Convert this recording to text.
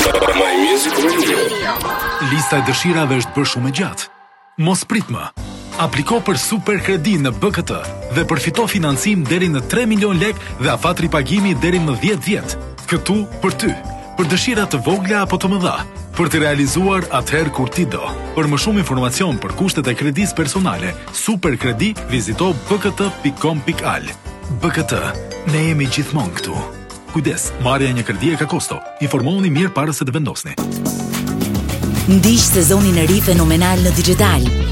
My Music Radio. Lista e dëshirave është bërë shumë e gjatë. Mos prit më. Apliko për super kredi në BKT dhe përfito financim deri në 3 milion lek dhe afat ripagimi deri në 10 vjet. Këtu për ty, për dëshira të vogla apo të mëdha, për të realizuar atëherë kur ti do. Për më shumë informacion për kushtet e kredis personale, super kredi, vizito bkt.com.al. BKT, ne jemi gjithmonë këtu. Kujdes, marrja një kredi ka kosto. Informohuni mirë para se të vendosni. Ndiq sezonin e ri fenomenal në Digital.